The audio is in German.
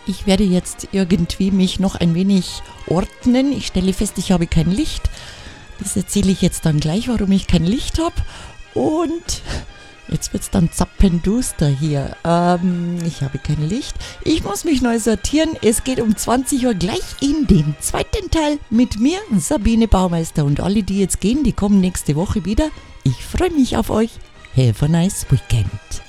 Ich werde jetzt irgendwie mich noch ein wenig ordnen. Ich stelle fest, ich habe kein Licht. Das erzähle ich jetzt dann gleich, warum ich kein Licht habe. Und jetzt wird es dann zappenduster hier. Ich habe kein Licht. Ich muss mich neu sortieren. Es geht um 20 Uhr gleich in den zweiten Teil mit mir, Sabine Baumeister. Und alle, die jetzt gehen, die kommen nächste Woche wieder. Ich freue mich auf euch. Have a nice weekend.